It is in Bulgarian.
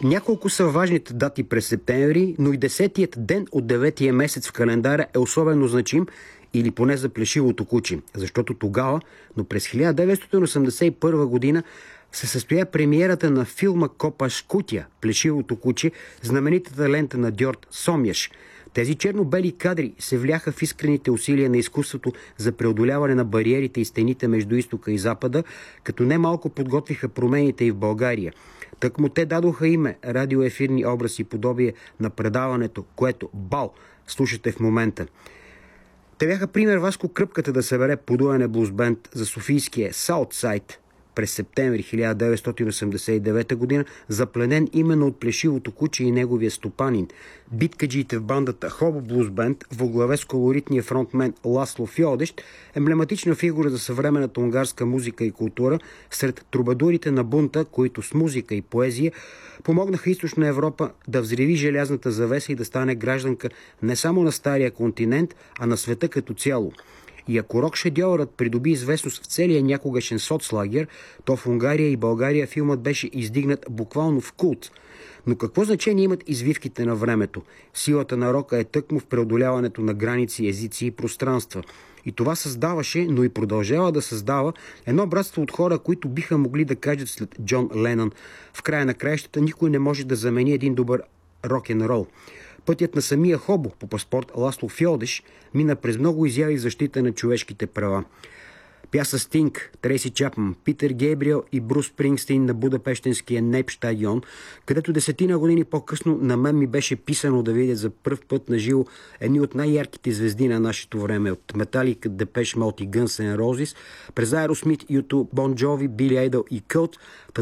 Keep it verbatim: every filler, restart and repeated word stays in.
Няколко са важните дати през септември, но и десетият ден от деветия месец в календара е особено значим, или поне за плешивото куче, защото тогава, но през хиляда деветстотин осемдесет и първа година, се състоя премиерата на филма Копаш Кутя, плешивото куче, знаменитата лента на Дьорд Сомяш. Тези черно-бели кадри се вляха в искрените усилия на изкуството за преодоляване на бариерите и стените между изтока и запада, като немалко подготвиха промените и в България. Тъкмо те дадоха име радиоефирни образ и подобие на предаването, което БАЛ слушате в момента. Те бяха пример Васко Кръпката да събере подуяне блузбенд за софийския Саутсайд през септември хиляда деветстотин осемдесет и девета година, запленен именно от плешивото куче и неговия стопанин. Биткаджиите в бандата Хобо Блуз Бенд во главе с колоритния фронтмен Ласло Фьодещ, емблематична фигура за съвременната унгарска музика и култура, сред трубадурите на бунта, които с музика и поезия помогнаха Източна Европа да взриви желязната завеса и да стане гражданка не само на стария континент, а на света като цяло. И ако рок-шедьорът придоби известност в целия някогашен соцлагер, то в Унгария и България филмът беше издигнат буквално в култ. Но какво значение имат извивките на времето? Силата на рока е тъкмо в преодоляването на граници, езици и пространства. И това създаваше, но и продължава да създава едно братство от хора, които биха могли да кажат след Джон Ленън: в края на краищата никой не може да замени един добър рок-н-рол. Пътят на самия Хобо по паспорт Ласло Фьодеш мина през много изяви в защита на човешките права. Пя с Стинг, Трейси Чапман, Питер Гейбриел и Брус Спрингстин на будапещенския Нейпштадион, където десетина години по-късно на мен ми беше писано да видя за пръв път на живо едни от най-ярките звезди на нашето време, от Металика, Депеш Мод и Guns N' Roses, през Aerosmith, ю ту, Бон Джови, Били Айдъл и Кълт,